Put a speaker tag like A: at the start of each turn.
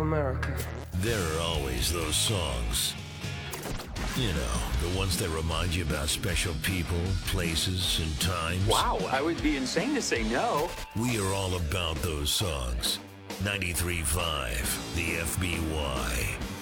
A: America.
B: There are always those songs. You know, the ones that remind you about special people, places, and times.
C: Wow, I would be insane to say no.
B: We are all about those songs. 93.5, the FBY.